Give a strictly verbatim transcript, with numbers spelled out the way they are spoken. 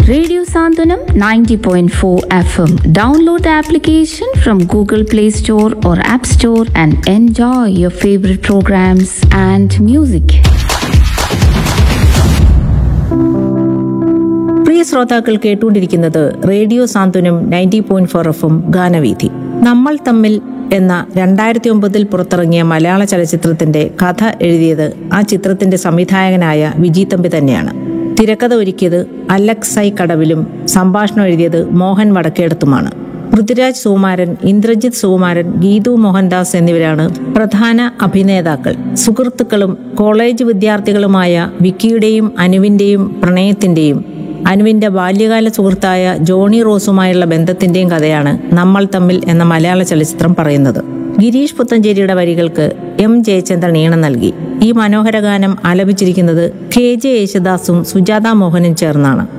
Radio Sandhanam ninety point four F M. Download the application from Google Play Store or App Store and enjoy your favorite programs and music. പ്രിയ ശ്രോതാക്കൾ കേട്ടുകൊണ്ടിരിക്കുന്നത് radio സാന്ത്വനം ninety point four F M ഗാനവീഥി. നമ്മൾ തമ്മിൽ എന്ന രണ്ടായിരത്തി ഒമ്പതിൽ പുറത്തിറങ്ങിയ മലയാള ചലച്ചിത്രത്തിന്റെ കഥ എഴുതിയത് ആ ചിത്രത്തിന്റെ സംവിധായകനായ വിജി തമ്പി തന്നെയാണ്. തിരക്കഥ ഒരുക്കിയത് അലക്സ് ഐ കടവിലും സംഭാഷണം എഴുതിയത് മോഹൻ വടക്കേടത്തുമാണ്. പൃഥ്വിരാജ് സുകുമാരൻ, ഇന്ദ്രജിത്ത് സുകുമാരൻ, ഗീതു മോഹൻദാസ് എന്നിവരാണ് പ്രധാന അഭിനേതാക്കൾ. സുഹൃത്തുക്കളും കോളേജ് വിദ്യാർത്ഥികളുമായ വിക്കിയുടെയും അനുവിന്റെയും പ്രണയത്തിന്റെയും അനുവിന്റെ ബാല്യകാല സുഹൃത്തായ ജോണി റോസുമായുള്ള ബന്ധത്തിന്റെയും കഥയാണ് നമ്മൾ തമ്മിൽ എന്ന മലയാള ചലച്ചിത്രം പറയുന്നത്. ഗിരീഷ് പുത്തഞ്ചേരിയുടെ വരികൾക്ക് എം ജയചന്ദ്രൻ ഈണം നൽകി. ഈ മനോഹര ഗാനം ആലപിച്ചിരിക്കുന്നത് കെ ജെ യേശുദാസും സുജാത മോഹനും ചേർന്നാണ്.